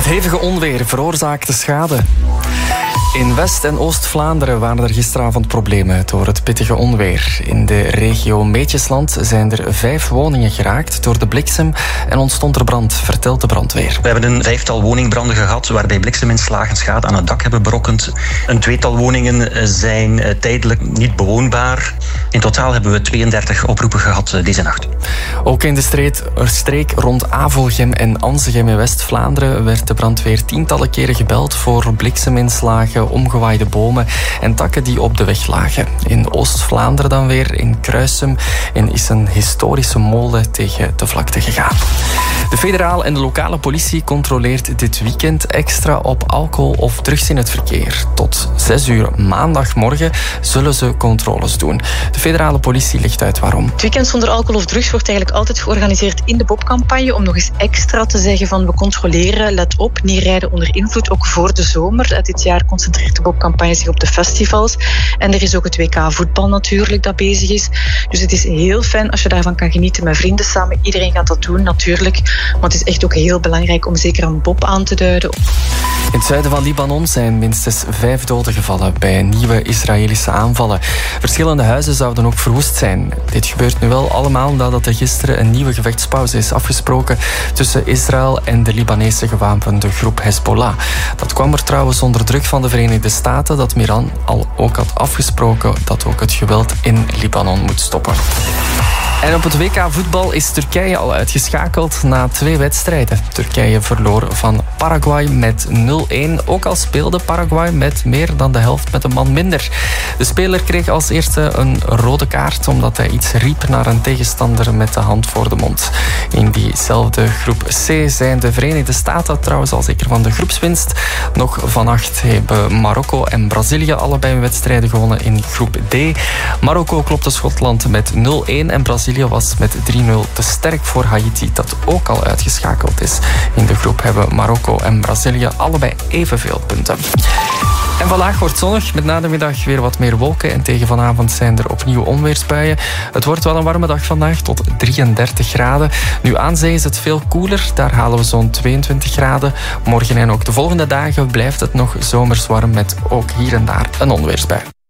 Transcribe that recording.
Het hevige onweer veroorzaakte schade. In West- en Oost-Vlaanderen waren er gisteravond problemen door het pittige onweer. In de regio Meetjesland zijn er 5 woningen geraakt door de bliksem en ontstond er brand, vertelt de brandweer. We hebben een 5-tal woningbranden gehad waarbij blikseminslagen schade aan het dak hebben berokkend. Een 2-tal woningen zijn tijdelijk niet bewoonbaar. In totaal hebben we 32 oproepen gehad deze nacht. Ook in de streek rond Avelgem en Anzegem in West-Vlaanderen werd de brandweer tientallen keren gebeld voor blikseminslagen, omgewaaide bomen en takken die op de weg lagen. In Oost-Vlaanderen dan weer, in Kruisum, is een historische molen tegen de vlakte gegaan. De federale en de lokale politie controleert dit weekend extra op alcohol of drugs in het verkeer. Tot 6 uur maandagmorgen zullen ze controles doen. De federale politie legt uit waarom. Het weekend zonder alcohol of drugs wordt eigenlijk altijd georganiseerd in de BOP-campagne om nog eens extra te zeggen van we controleren, let op, niet rijden onder invloed, ook voor de zomer. Dit jaar concentreert de BOP-campagne zich op de festivals. En er is ook het WK voetbal natuurlijk dat bezig is. Dus het is heel fijn als je daarvan kan genieten met vrienden samen. Iedereen gaat dat doen natuurlijk. Maar het is echt ook heel belangrijk om zeker een BOP aan te duiden. In het zuiden van Libanon zijn minstens 5 doden gevallen bij nieuwe Israëlische aanvallen. Verschillende huizen zouden ook verwoest zijn. Dit gebeurt nu wel allemaal nadat er gisteren een nieuwe gevechtspauze is afgesproken tussen Israël en de Libanese gewapende groep Hezbollah. Dat kwam er trouwens onder druk van de Verenigde Staten dat Iran al ook had afgesproken dat ook het geweld in Libanon moet stoppen. En op het WK voetbal is Turkije al uitgeschakeld na 2 wedstrijden. Turkije verloor van Paraguay met 0-1. Ook al speelde Paraguay met meer dan de helft met een man minder. De speler kreeg als eerste een rode kaart omdat hij iets riep naar een tegenstander met de hand voor de mond. In diezelfde groep C zijn de Verenigde Staten trouwens al zeker van de groepswinst. Nog vannacht hebben Marokko en Brazilië allebei wedstrijden gewonnen in groep D. Marokko klopte Schotland met 0-1 en Brazilië was met 3-0 te sterk voor Haiti, dat ook al uitgeschakeld is. In de groep hebben Marokko en Brazilië allebei evenveel punten. En vandaag wordt zonnig, met na de middag weer wat meer wolken en tegen vanavond zijn er opnieuw onweersbuien. Het wordt wel een warme dag vandaag, tot 33 graden. Nu aan zee is het veel koeler, daar halen we zo'n 22 graden. Morgen en ook de volgende dagen blijft het nog zomers warm met ook hier en daar een onweersbui.